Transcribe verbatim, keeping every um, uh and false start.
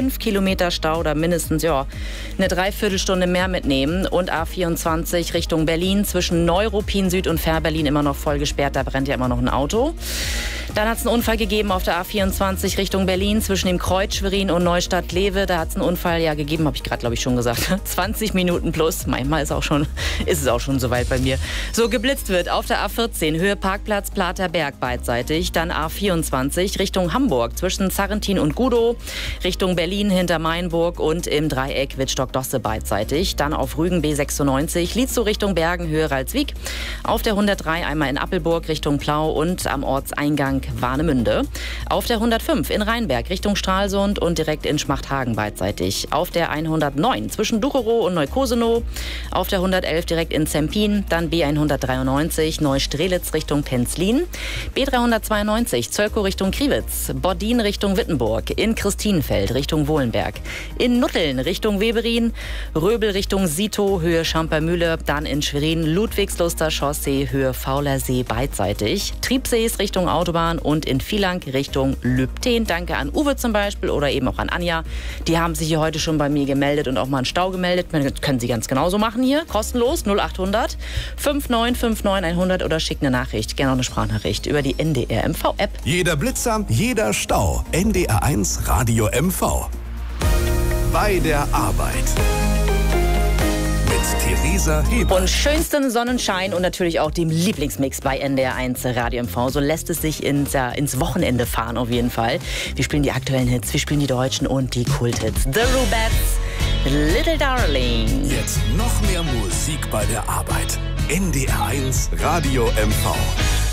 fünf Kilometer Stau oder mindestens ja, eine Dreiviertelstunde mehr mitnehmen. Und A vierundzwanzig Richtung Berlin zwischen Neuruppin Süd und Fährberlin immer noch voll gesperrt. Da brennt ja immer noch ein Auto. Dann hat es einen Unfall gegeben auf der A vierundzwanzig Richtung Berlin zwischen dem Kreuz Schwerin und Neustadt-Lewe. Da hat es einen Unfall ja gegeben, habe ich gerade, glaube ich, schon gesagt. zwanzig Minuten plus. Manchmal ist, auch schon, ist es auch schon soweit bei mir. So geblitzt wird auf der A vierzehn Höhe Parkplatz Platerberg beidseitig. Dann A vierundzwanzig Richtung Hamburg zwischen Zarrentin und Gudow. Richtung Berlin hinter Mainburg und im Dreieck Wittstock-Dosse beidseitig. Dann auf Rügen B sechsundneunzig Lietzow Richtung Bergen Höhe Ralswiek. Auf der hundertdrei einmal in Appelburg Richtung Plau und am Ortseingang Warnemünde. Auf der hundertfünf in Rheinberg Richtung Stralsund und direkt in Schmachthagen beidseitig. Auf der hundertneun zwischen Ducherow und Neukosenow. Auf der hundertelf direkt in Zempin. Dann B hundertdreiundneunzig Neustrelitz Richtung Penzlin. B dreihundertzweiundneunzig Zölkow Richtung Kriwitz. Boddin Richtung Wittenburg. In Christinenfeld Richtung Wohlenberg. In Nutteln Richtung Weberin. Röbel Richtung Sito Höhe Schampermühle. Dann in Schwerin Ludwigsluster Chaussee Höhe Faulersee beidseitig. Triebsees Richtung Autobahn und in Vielank Richtung Lübten. Danke an Uwe zum Beispiel oder eben auch an Anja. Die haben sich hier heute schon bei mir gemeldet und auch mal einen Stau gemeldet. Das können Sie ganz genauso machen hier. Kostenlos null achthundert neunundfünfzig neunundfünfzig hundert oder schickt eine Nachricht, gerne auch eine Sprachnachricht über die N D R M V-App. Jeder Blitzer, jeder Stau. N D R eins Radio M V. Bei der Arbeit. Theresa Hebert. Und schönsten Sonnenschein und natürlich auch dem Lieblingsmix bei N D R eins Radio M V. So lässt es sich ins, ja, ins Wochenende fahren auf jeden Fall. Wir spielen die aktuellen Hits, wir spielen die deutschen und die Kulthits. The Rubettes, Little Darling. Jetzt noch mehr Musik bei der Arbeit. N D R eins Radio M V.